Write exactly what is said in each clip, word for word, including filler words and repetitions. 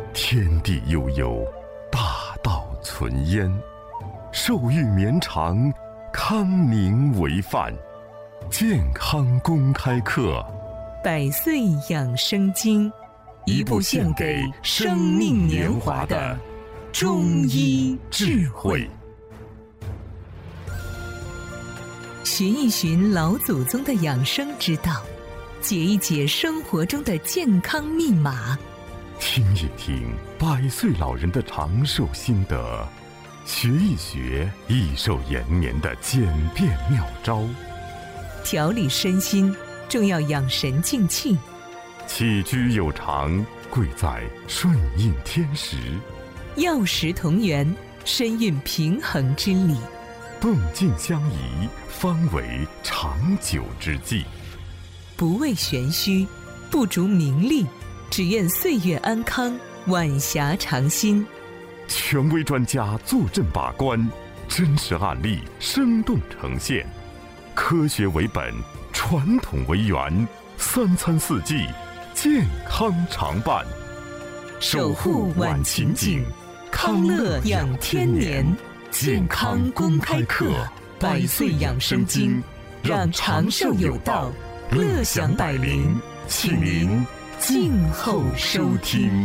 天地悠悠，大道存焉。寿育绵长，康宁为范。健康公开课， 百岁养生经，一部献给生命年华的中医智慧。寻一寻老祖宗的养生之道，解一解生活中的健康密码， 听一听百岁老人的长寿心得，学一学益寿延年的简便妙招。 调理身心，重要养神静气。 起居有常，贵在顺应天时。 药食同源，身运平衡之理。 动静相宜，方为长久之计。 不为玄虚，不逐名利，只愿岁月安康，晚霞长新。 权威专家坐镇把关，真实案例生动呈现。科学为本，传统为源，三餐四季，健康常伴。 守护晚晴景，康乐养天年。健康公开课，百岁养生经，让长寿有道，乐享百龄，请您静候收听。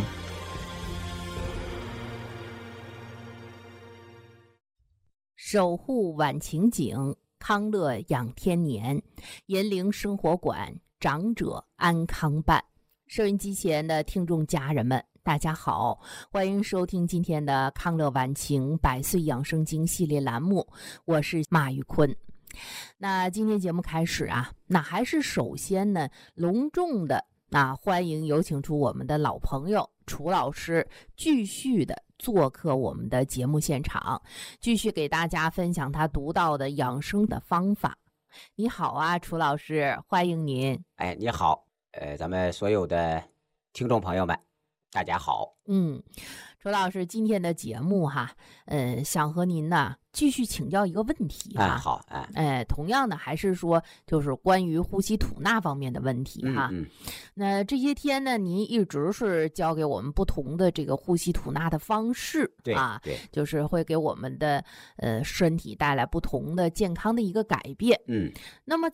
守护晚晴景，康乐养天年，银陵生活馆，长者安康办。收音机前的听众家人们，大家好，欢迎收听今天的康乐晚晴百岁养生经系列栏目，我是马玉坤。那今天节目开始啊，那还是首先呢，隆重的那欢迎有请出我们的老朋友楚老师，继续的做客我们的节目现场，继续给大家分享他独到的养生的方法。你好啊，楚老师，欢迎您。 哎，你好，呃，咱们所有的听众朋友们，大家好。 嗯，楚老师，今天的节目哈，呃，想和您呢继续请教一个问题哈。 哎，好，哎， 哎，同样的还是说就是关于呼吸吐纳方面的问题哈。 嗯嗯、 那这些天呢，您一直是教给我们不同的这个呼吸吐纳的方式， 对啊， 对， 就是会给我们的呃身体带来不同的健康的一个改变。 嗯， 那么